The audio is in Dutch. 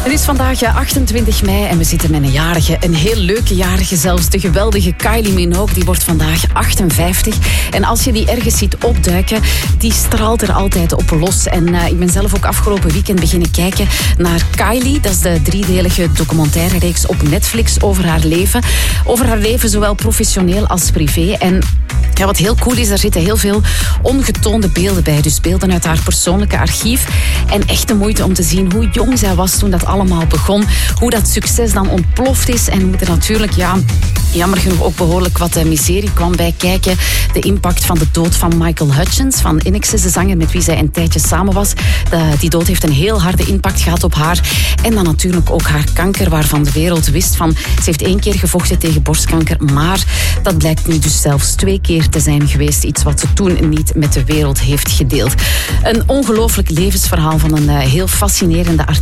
Het is vandaag 28 mei en we zitten met een jarige, een heel leuke jarige zelfs. De geweldige Kylie Minogue, die wordt vandaag 58. En als je die ergens ziet opduiken, die straalt er altijd op los. En ik ben zelf ook afgelopen weekend beginnen kijken naar Kylie. Dat is de 3-delige documentaire-reeks op Netflix over haar leven. Over haar leven, zowel professioneel als privé. En ja, wat heel cool is, daar zitten heel veel ongetoonde beelden bij. Dus beelden uit haar persoonlijke archief. En echt de moeite om te zien hoe jong zij was toen dat allemaal begon. Hoe dat succes dan ontploft is. En hoe er natuurlijk, jammer genoeg ook behoorlijk wat miserie kwam bij kijken. De impact van de dood van Michael Hutchence, van INXS, de zanger met wie zij een tijdje samen was. Die dood heeft een heel harde impact gehad op haar. En dan natuurlijk ook haar kanker, waarvan de wereld wist van... Ze heeft 1 keer gevochten tegen borstkanker, maar dat blijkt nu dus zelfs 2 keer te zijn geweest. Iets wat ze toen niet met de wereld heeft gedeeld. Een ongelooflijk levensverhaal van een heel fascinerende artiest.